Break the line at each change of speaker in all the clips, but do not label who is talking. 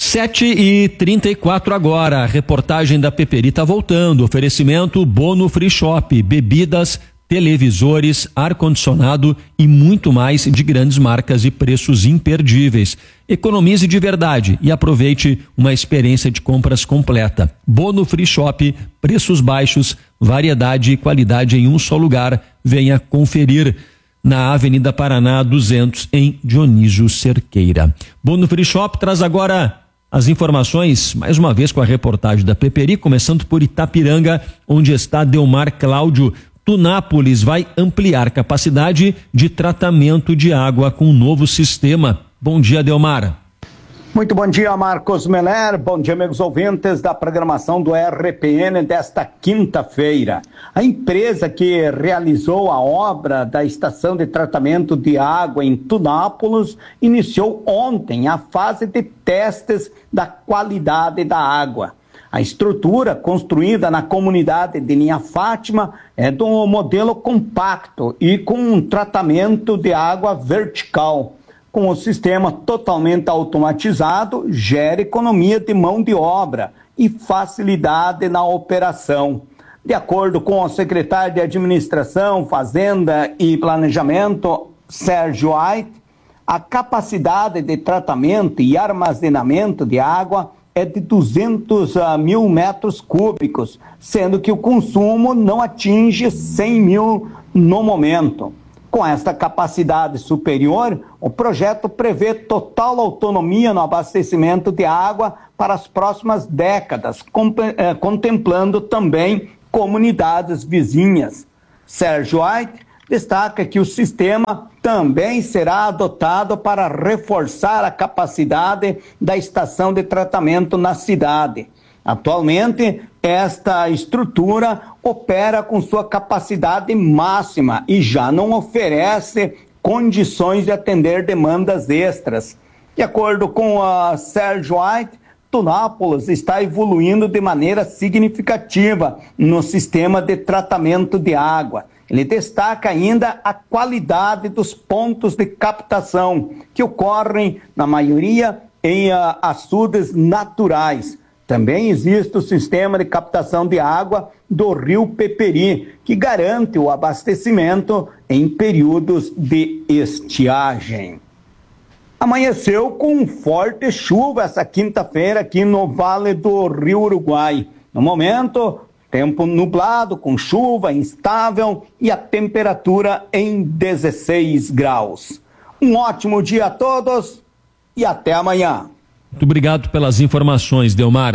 7h34 agora, a reportagem da Peperi tá voltando, oferecimento Bono Free Shop, bebidas, televisores, ar-condicionado e muito mais de grandes marcas e preços imperdíveis. Economize de verdade e aproveite uma experiência de compras completa. Bono Free Shop, preços baixos, variedade e qualidade em um só lugar. Venha conferir na Avenida Paraná 200 em Dionísio Cerqueira. Bono Free Shop traz agora as informações, mais uma vez com a reportagem da Peperi, começando por Itapiranga, onde está Delmar Cláudio. Tunápolis vai ampliar capacidade de tratamento de água com um novo sistema. Bom dia, Delmar.
Muito bom dia, Marcos Meller. Bom dia, amigos ouvintes da programação do RPN desta quinta-feira. A empresa que realizou a obra da estação de tratamento de água em Tunápolis iniciou ontem a fase de testes da qualidade da água. A estrutura construída na comunidade de Linha Fátima é do modelo compacto e com um tratamento de água vertical. Com o sistema totalmente automatizado, gera economia de mão de obra e facilidade na operação. De acordo com o secretário de Administração, Fazenda e Planejamento, Sérgio White, a capacidade de tratamento e armazenamento de água é de 200 mil metros cúbicos, sendo que o consumo não atinge 100 mil no momento. Com esta capacidade superior, o projeto prevê total autonomia no abastecimento de água para as próximas décadas, contemplando também comunidades vizinhas. Sérgio White destaca que o sistema também será adotado para reforçar a capacidade da estação de tratamento na cidade. Atualmente, esta estrutura opera com sua capacidade máxima e já não oferece condições de atender demandas extras. De acordo com a Sérgio White, Tunápolis está evoluindo de maneira significativa no sistema de tratamento de água. Ele destaca ainda a qualidade dos pontos de captação, que ocorrem, na maioria, em açudes naturais. Também existe o sistema de captação de água do Rio Peperi, que garante o abastecimento em períodos de estiagem. Amanheceu com forte chuva essa quinta-feira aqui no Vale do Rio Uruguai. No momento, tempo nublado, com chuva instável e a temperatura em 16 graus. Um ótimo dia a todos e até amanhã.
Muito obrigado pelas informações, Delmar.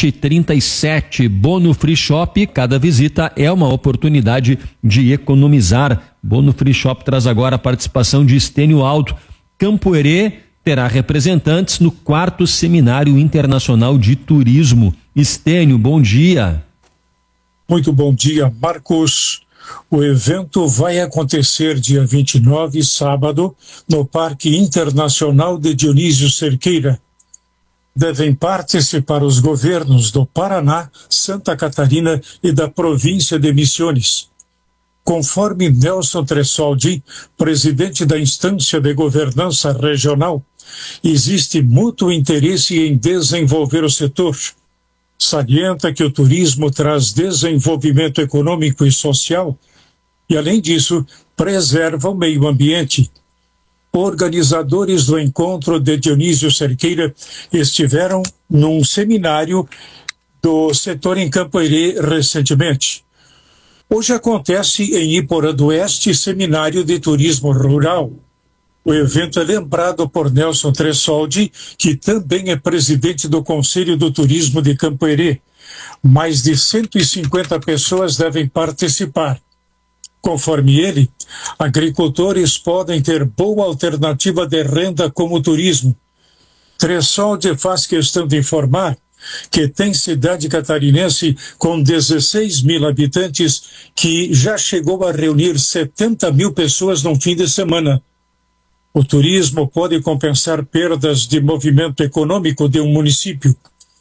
7h37, Bono Free Shop. Cada visita é uma oportunidade de economizar. Bono Free Shop traz agora a participação de Estênio Alto. Campo Herê terá representantes no 4º Seminário Internacional de Turismo. Estênio, bom dia.
Muito bom dia, Marcos. O evento vai acontecer dia 29, sábado, no Parque Internacional de Dionísio Cerqueira. Devem participar os governos do Paraná, Santa Catarina e da província de Misiones. Conforme Nelson Tressoldi, presidente da instância de governança regional, existe mútuo interesse em desenvolver o setor. Salienta que o turismo traz desenvolvimento econômico e social e, além disso, preserva o meio ambiente. Organizadores do encontro de Dionísio Cerqueira estiveram num seminário do setor em Campo Herê recentemente. Hoje acontece em Iporã do Oeste Seminário de Turismo Rural. O evento é lembrado por Nelson Tressoldi, que também é presidente do Conselho do Turismo de Campo Herê. Mais de 150 pessoas devem participar. Conforme ele, agricultores podem ter boa alternativa de renda como o turismo. Tressoldi faz questão de informar que tem cidade catarinense com 16 mil habitantes que já chegou a reunir 70 mil pessoas num fim de semana. O turismo pode compensar perdas de movimento econômico de um município.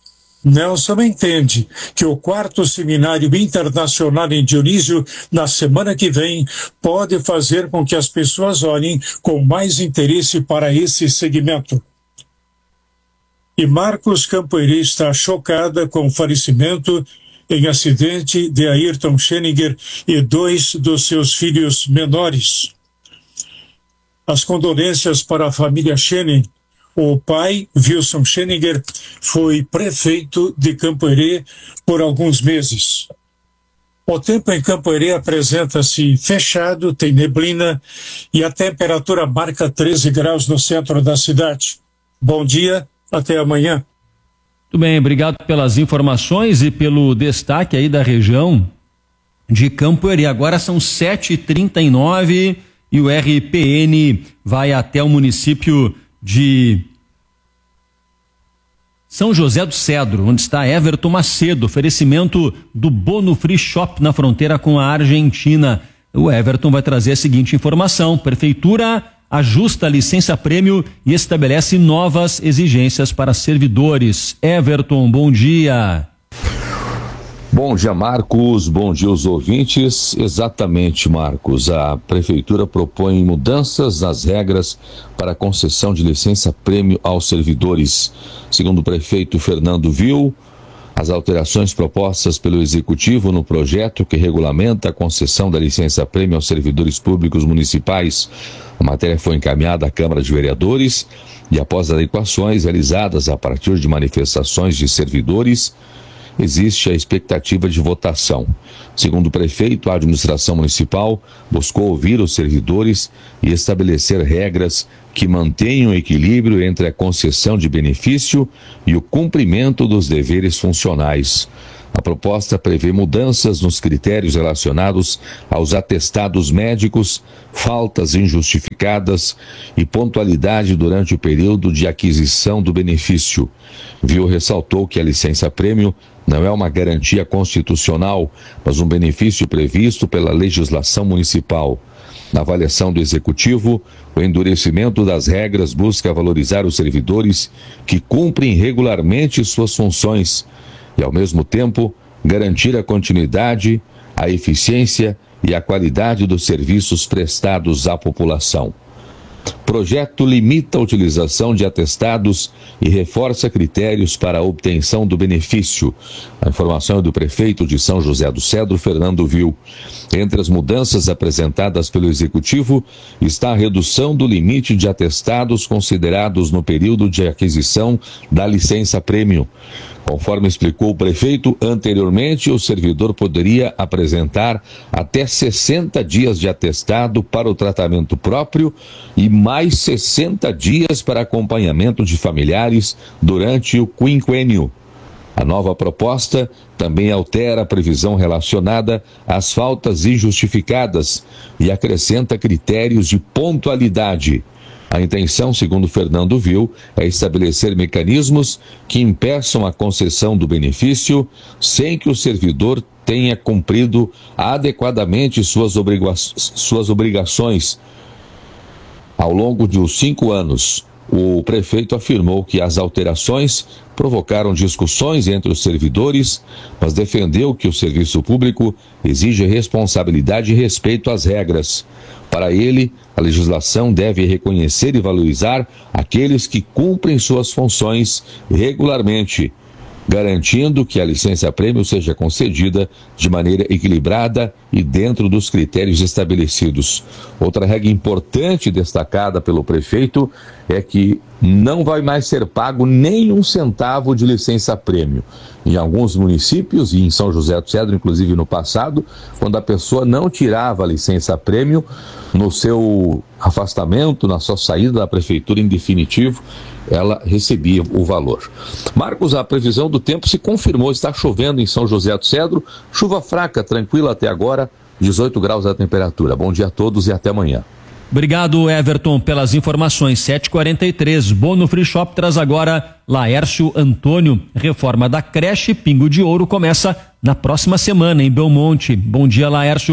Nelson entende que o 4º Seminário Internacional em Dionísio, na semana que vem, pode fazer com que as pessoas olhem com mais interesse para esse segmento. E Marcos, Campoerê está chocada com o falecimento em acidente de Ayrton Scheninger e 2 dos seus filhos menores. As condolências para a família Scheninger. O pai, Wilson Scheninger, foi prefeito de Campoerê por alguns meses. O tempo em Campoerê apresenta-se fechado, tem neblina e a temperatura marca 13 graus no centro da cidade. Bom dia, até amanhã.
Muito bem, obrigado pelas informações e pelo destaque aí da região de Campoerê. Agora são 7h39 e o RPN vai até o município de São José do Cedro, onde está Everton Macedo, oferecimento do Bono Free Shop na fronteira com a Argentina. O Everton vai trazer a seguinte informação: Prefeitura ajusta a licença-prêmio e estabelece novas exigências para servidores. Everton, bom dia.
Bom dia, Marcos. Bom dia, os ouvintes. Exatamente, Marcos. A Prefeitura propõe mudanças nas regras para a concessão de licença-prêmio aos servidores. Segundo o prefeito Fernando Vil, as alterações propostas pelo Executivo no projeto que regulamenta a concessão da licença-prêmio aos servidores públicos municipais. A matéria foi encaminhada à Câmara de Vereadores e, após adequações realizadas a partir de manifestações de servidores, existe a expectativa de votação. Segundo o prefeito, a administração municipal buscou ouvir os servidores e estabelecer regras que mantenham o equilíbrio entre a concessão de benefício e o cumprimento dos deveres funcionais. A proposta prevê mudanças nos critérios relacionados aos atestados médicos, faltas injustificadas e pontualidade durante o período de aquisição do benefício. Vil ressaltou que a licença-prêmio não é uma garantia constitucional, mas um benefício previsto pela legislação municipal. Na avaliação do Executivo, o endurecimento das regras busca valorizar os servidores que cumprem regularmente suas funções e, ao mesmo tempo, garantir a continuidade, a eficiência e a qualidade dos serviços prestados à população. Projeto limita a utilização de atestados e reforça critérios para a obtenção do benefício. A informação é do prefeito de São José do Cedro, Fernando Vil. Entre as mudanças apresentadas pelo Executivo está a redução do limite de atestados considerados no período de aquisição da licença-prêmio. Conforme explicou o prefeito anteriormente, o servidor poderia apresentar até 60 dias de atestado para o tratamento próprio e mais 60 dias para acompanhamento de familiares durante o quinquênio. A nova proposta também altera a previsão relacionada às faltas injustificadas e acrescenta critérios de pontualidade. A intenção, segundo Fernando Vil, é estabelecer mecanismos que impeçam a concessão do benefício sem que o servidor tenha cumprido adequadamente suas obrigações. Ao longo dos 5 anos, o prefeito afirmou que as alterações provocaram discussões entre os servidores, mas defendeu que o serviço público exige responsabilidade e respeito às regras. Para ele, a legislação deve reconhecer e valorizar aqueles que cumprem suas funções regularmente, garantindo que a licença-prêmio seja concedida de maneira equilibrada e dentro dos critérios estabelecidos. Outra regra importante destacada pelo prefeito é que não vai mais ser pago nem um centavo de licença-prêmio. Em alguns municípios, e em São José do Cedro, inclusive no passado, quando a pessoa não tirava a licença-prêmio, no seu afastamento, na sua saída da prefeitura em definitivo, ela recebia o valor. Marcos, a previsão do tempo se confirmou, está chovendo em São José do Cedro, chuva fraca, tranquila até agora, 18 graus a temperatura. Bom dia a todos e até amanhã.
Obrigado, Everton, pelas informações. 7h43, Bono Free Shop traz agora Laércio Antônio. Reforma da creche Pingo de Ouro começa na próxima semana em Belmonte. Bom dia, Laércio.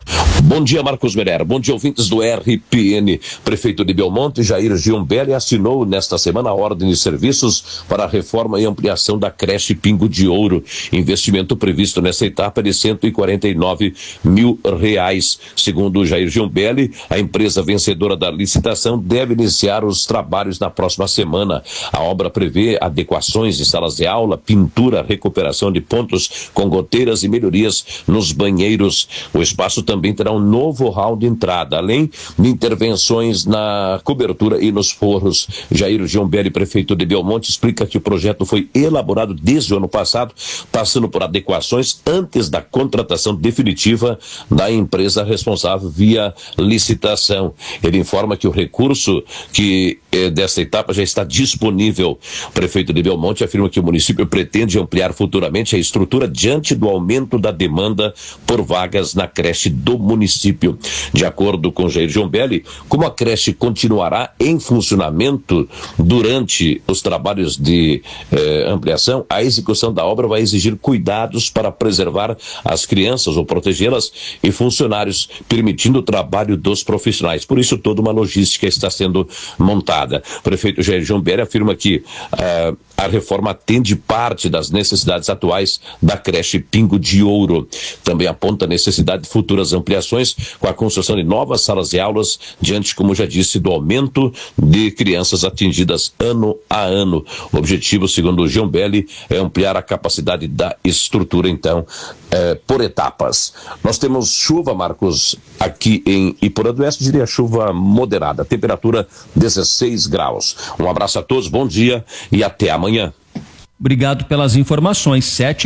Bom dia, Marcos Meller. Bom dia, ouvintes do RPN. Prefeito de Belmonte, Jair Giombelli, assinou nesta semana a ordem de serviços para a reforma e ampliação da creche Pingo de Ouro. Investimento previsto nessa etapa é de R$149 mil. Segundo Jair Giombelli, a empresa vencedora da licitação deve iniciar os trabalhos na próxima semana. A obra prevê adequações de salas de aula, pintura, recuperação de pontos com goteiras e melhorias nos banheiros. O espaço também terá um novo hall de entrada, além de intervenções na cobertura e nos forros. Jair Giombelli, prefeito de Belmonte, explica que o projeto foi elaborado desde o ano passado, passando por adequações antes da contratação definitiva da empresa responsável via licitação. Ele informa que o recurso dessa etapa já está disponível. O prefeito de Belmonte afirma que o município pretende ampliar futuramente a estrutura diante do aumento da demanda por vagas na creche do município. De acordo com Jair Giombelli, como a creche continuará em funcionamento durante os trabalhos de ampliação, a execução da obra vai exigir cuidados para preservar as crianças ou protegê-las e funcionários, permitindo o trabalho dos profissionais. Por isso, toda uma logística está sendo montada. O prefeito Jair Giombelli afirma que a reforma atende parte das necessidades atuais da creche Pingo de Ouro. Também aponta a necessidade de futuras ampliações com a construção de novas salas de aulas, diante, como já disse, do aumento de crianças atingidas ano a ano. O objetivo, segundo o Giombelli, é ampliar a capacidade da estrutura, então, por etapas. Nós temos chuva, Marcos, aqui em Iporã do Oeste, diria chuva moderada, temperatura 16 graus. Um abraço a todos, bom dia e até amanhã.
Obrigado pelas informações.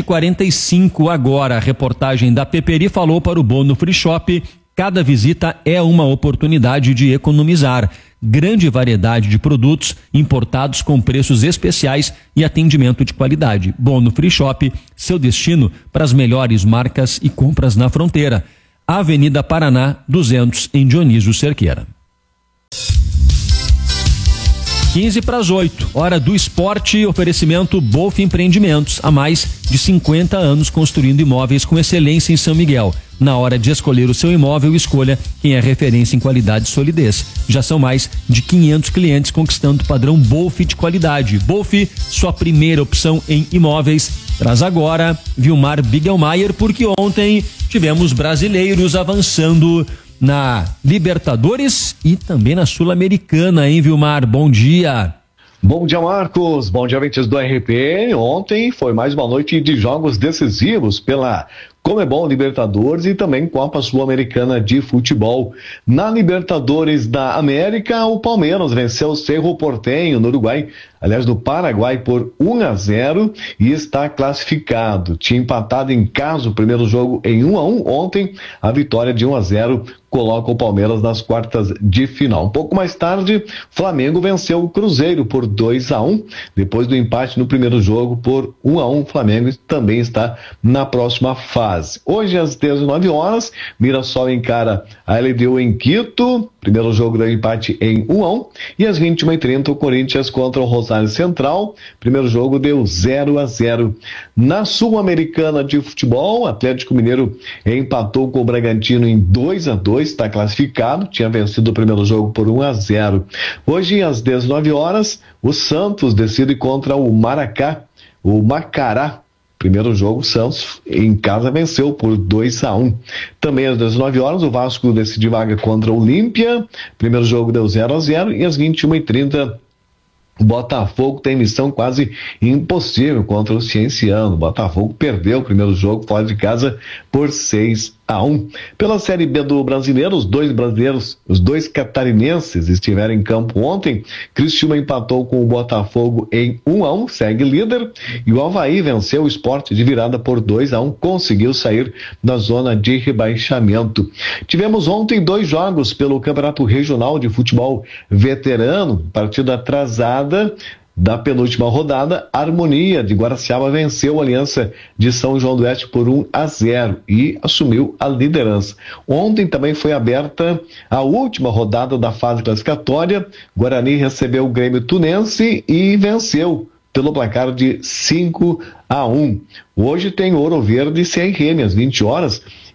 7h45 agora. A reportagem da Peperi falou para o Bono Free Shop. Cada visita é uma oportunidade de economizar. Grande variedade de produtos importados com preços especiais e atendimento de qualidade. Bono Free Shop, seu destino para as melhores marcas e compras na fronteira. Avenida Paraná, 200, em Dionísio Cerqueira. 7:15, hora do esporte, oferecimento Bolf Empreendimentos, há mais de 50 anos construindo imóveis com excelência em São Miguel. Na hora de escolher o seu imóvel, escolha quem é referência em qualidade e solidez. Já são mais de 500 clientes conquistando o padrão Bolf de qualidade. Bolf, sua primeira opção em imóveis. Traz agora Vilmar Bigelmaier, porque ontem tivemos brasileiros avançando na Libertadores e também na Sul-Americana, hein, Vilmar? Bom dia.
Bom dia, Marcos. Bom dia, ouvintes do RPN. Ontem foi mais uma noite de jogos decisivos pela Conmebol Libertadores e também Copa Sul-Americana de Futebol. Na Libertadores da América, o Palmeiras venceu o Cerro Porteño no Uruguai, aliás, no Paraguai, por 1-0 e está classificado. Tinha empatado em casa o primeiro jogo em 1-1. Ontem, a vitória de 1-0 coloca o Palmeiras nas quartas de final. Um pouco mais tarde, Flamengo venceu o Cruzeiro por 2-1. Depois do empate no primeiro jogo por 1-1, Flamengo também está na próxima fase. Hoje, às 19 horas, Mirassol encara a LDU em Quito. Primeiro jogo deu empate em 1-1. E às 21h30, o Corinthians contra o Rosário Central. Primeiro jogo deu 0-0. Na Sul-Americana de Futebol, o Atlético Mineiro empatou com o Bragantino em 2-2. Está classificado, tinha vencido o primeiro jogo por 1-0. Hoje, às 19 horas, o Santos decide contra o Macará. Primeiro jogo, o Santos em casa venceu por 2-1. Também às 19 horas, o Vasco decide vaga contra o Olímpia. Primeiro jogo deu 0-0 e às 21h30, o Botafogo tem missão quase impossível contra o Cienciano. O Botafogo perdeu o primeiro jogo fora de casa por 6-1. Pela Série B do Brasileiro, os dois catarinenses estiveram em campo ontem. Criciúma empatou com o Botafogo em 1-1, segue líder, e o Avaí venceu o Sport de virada por 2-1, conseguiu sair da zona de rebaixamento. Tivemos ontem 2 jogos pelo Campeonato Regional de Futebol Veterano, partida atrasada da penúltima rodada. Harmonia de Guaraciaba venceu a Aliança de São João do Oeste por 1-0 e assumiu a liderança. Ontem também foi aberta a última rodada da fase classificatória. Guarani recebeu o Grêmio Tunense e venceu pelo placar de 5-1. Hoje tem Ouro Verde e CRM às 20 horas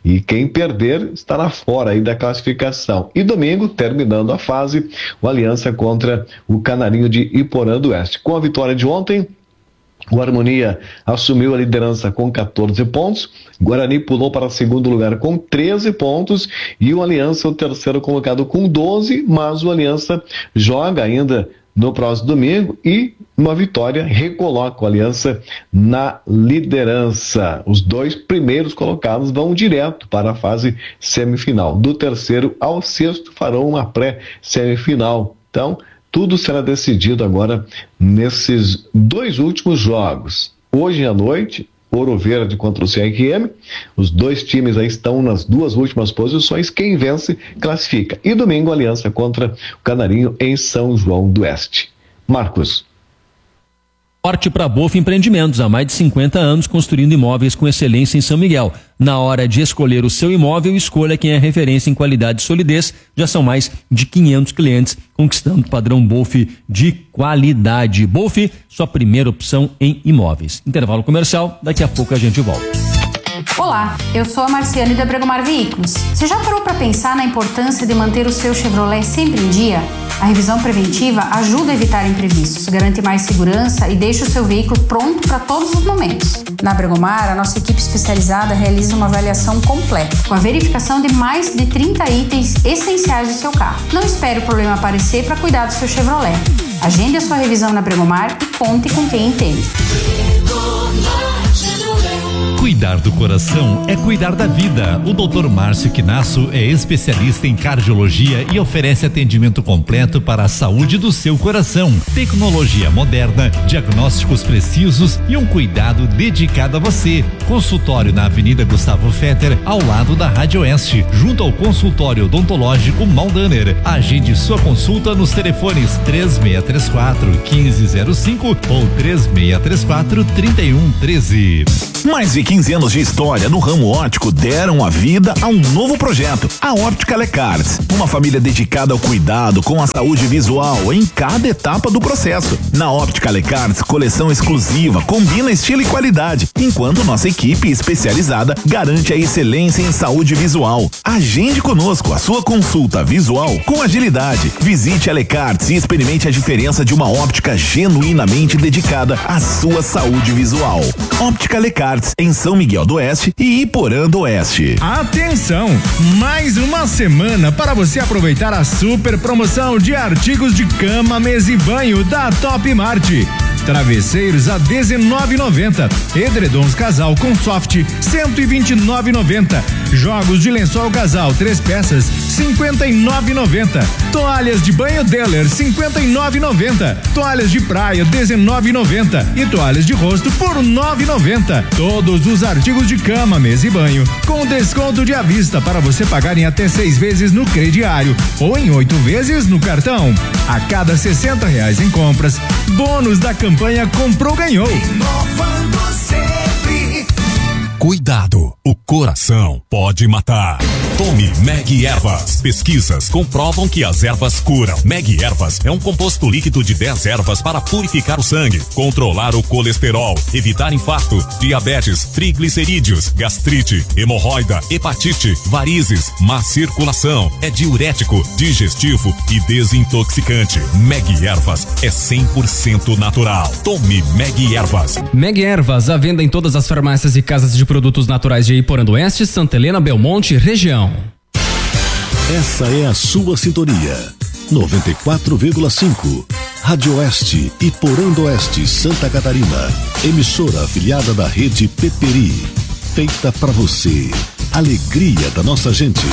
e quem perder estará fora aí da classificação. E domingo, terminando a fase, o Aliança contra o Canarinho de Iporã do Oeste. Com a vitória de ontem, o Harmonia assumiu a liderança com 14 pontos, Guarani pulou para o segundo lugar com 13 pontos e o Aliança, o terceiro colocado, com 12, mas o Aliança joga ainda no próximo domingo e uma vitória recoloca o Aliança na liderança. Os 2 primeiros colocados vão direto para a fase semifinal. Do terceiro ao sexto farão uma pré-semifinal. Então, tudo será decidido agora nesses 2 últimos jogos. Hoje à noite, Ouro Verde contra o CRM. Os 2 times aí estão nas 2 últimas posições. Quem vence, classifica. E domingo, Aliança contra o Canarinho em São João do Oeste. Marcos.
Forte para Bof Empreendimentos, há mais de 50 anos construindo imóveis com excelência em São Miguel. Na hora de escolher o seu imóvel, escolha quem é referência em qualidade e solidez. Já são mais de 500 clientes conquistando o padrão Bof de qualidade. Bof, sua primeira opção em imóveis. Intervalo comercial, daqui a pouco a gente volta.
Olá, eu sou a Marciane da Bregomar Veículos. Você já parou para pensar na importância de manter o seu Chevrolet sempre em dia? A revisão preventiva ajuda a evitar imprevistos, garante mais segurança e deixa o seu veículo pronto para todos os momentos. Na Bregomar, a nossa equipe especializada realiza uma avaliação completa, com a verificação de mais de 30 itens essenciais do seu carro. Não espere o problema aparecer para cuidar do seu Chevrolet. Agende a sua revisão na Bregomar e conte com quem entende.
Cuidar do coração é cuidar da vida. O Dr. Márcio Quinasso é especialista em cardiologia e oferece atendimento completo para a saúde do seu coração. Tecnologia moderna, diagnósticos precisos e um cuidado dedicado a você. Consultório na Avenida Gustavo Fetter, ao lado da Rádio Oeste, junto ao consultório odontológico Maldaner. Agende sua consulta nos telefones 3634-1505 ou 3634-3113.
Mais de 15 anos de história no ramo óptico deram a vida a um novo projeto, a Óptica Lecarts. Uma família dedicada ao cuidado com a saúde visual em cada etapa do processo. Na Óptica Lecarts, coleção exclusiva, combina estilo e qualidade, enquanto nossa equipe especializada garante a excelência em saúde visual. Agende conosco a sua consulta visual com agilidade. Visite a Lecarts e experimente a diferença de uma óptica genuinamente dedicada à sua saúde visual. Óptica Lecarts, em São Miguel do Oeste e Iporã do Oeste.
Atenção! Mais uma semana para você aproveitar a super promoção de artigos de cama, mesa e banho da Top Mart. Travesseiros a R$19,90. Edredons casal com soft R$129,90. Jogos de lençol casal 3 peças R$59,90. Toalhas de banho Deller R$59,90. Toalhas de praia R$19,90 e toalhas de rosto por R$9,90. Todos os artigos de cama, mesa e banho com desconto de à vista para você pagar em até 6 vezes no crediário ou em 8 vezes no cartão. A cada R$60 em compras, bônus da campanha Comprou Ganhou.
Inovando sempre. Cuidado, o coração pode matar. Tome Meg Ervas. Pesquisas comprovam que as ervas curam. Meg Ervas é um composto líquido de 10 ervas para purificar o sangue, controlar o colesterol, evitar infarto, diabetes, triglicerídeos, gastrite, hemorroida, hepatite, varizes, má circulação. É diurético, digestivo e desintoxicante. Meg Ervas é 100% natural. Tome Meg Ervas.
Meg Ervas, à venda em todas as farmácias e casas de produtos naturais de Iporã do Oeste, Santa Helena, Belmonte, região.
Essa é a sua sintonia. 94,5. Rádio Oeste, Iporã do Oeste, Santa Catarina. Emissora afiliada da rede Peperi. Feita para você. Alegria da nossa gente.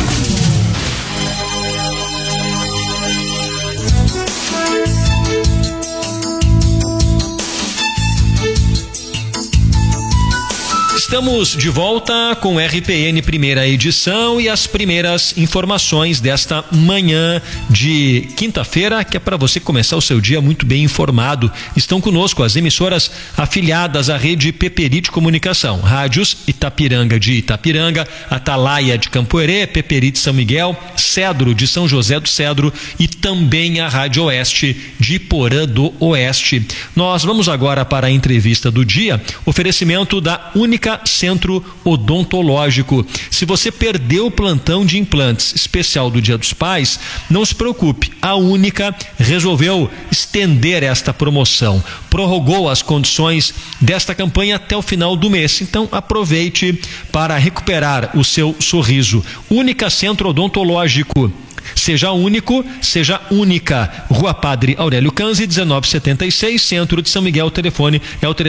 Estamos de volta com RPN primeira edição e as primeiras informações desta manhã de quinta-feira, que é para você começar o seu dia muito bem informado. Estão conosco as emissoras afiliadas à rede Peperi de Comunicação, rádios Itapiranga de Itapiranga, Atalaia de Campoerê, Peperi de São Miguel, Cedro de São José do Cedro e também a Rádio Oeste de Iporã do Oeste. Nós vamos agora para a entrevista do dia, oferecimento da Única Centro Odontológico. Se você perdeu o plantão de implantes especial do Dia dos Pais, não se preocupe, a Única resolveu estender esta promoção, prorrogou as condições desta campanha até o final do mês, então aproveite para recuperar o seu sorriso. Única Centro Odontológico. Seja único, seja única. Rua Padre Aurélio Canzi, 1976, Centro de São Miguel. O telefone é o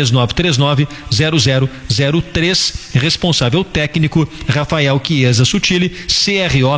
3939-0003. Responsável técnico, Rafael Chiesa Sutili, CRO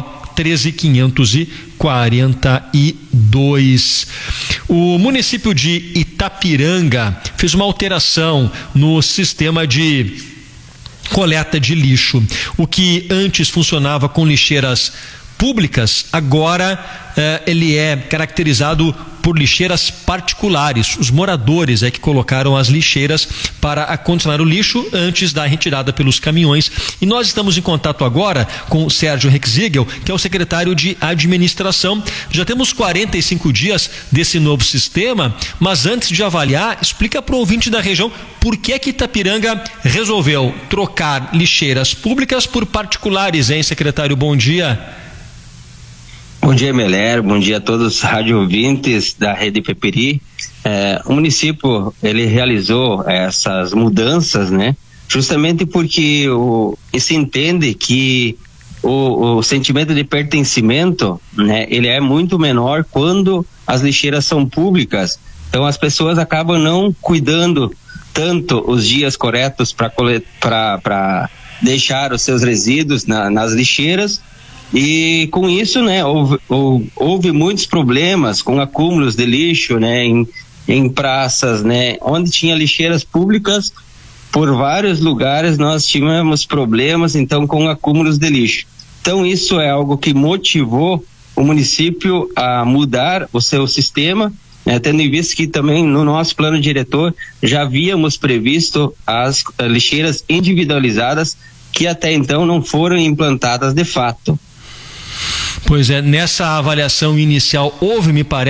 13542. O município de Itapiranga fez uma alteração no sistema de coleta de lixo. O que antes funcionava com lixeiras públicas, agora ele é caracterizado por lixeiras particulares. Os moradores é que colocaram as lixeiras para acondicionar o lixo antes da retirada pelos caminhões. E nós estamos em contato agora com o Sérgio Rexigel, que é o secretário de administração. Já temos 45 dias desse novo sistema, mas antes de avaliar, explica para o ouvinte da região por que Itapiranga resolveu trocar lixeiras públicas por particulares, hein, secretário? Bom dia.
Bom dia, Meler, bom dia a todos os rádio ouvintes da Rede Peperi. O município, ele realizou essas mudanças, né? Justamente porque se entende que o sentimento de pertencimento, né? Ele é muito menor quando as lixeiras são públicas. Então as pessoas acabam não cuidando tanto os dias corretos para deixar os seus resíduos nas lixeiras. E com isso, né, houve muitos problemas com acúmulos de lixo, né, em praças, né, onde tinha lixeiras públicas. Por vários lugares nós tivemos problemas, então, com acúmulos de lixo. Então isso é algo que motivou o município a mudar o seu sistema, né, tendo em vista que também no nosso plano diretor já havíamos previsto as lixeiras individualizadas que até então não foram implantadas de fato.
Pois é, nessa avaliação inicial houve, me parece,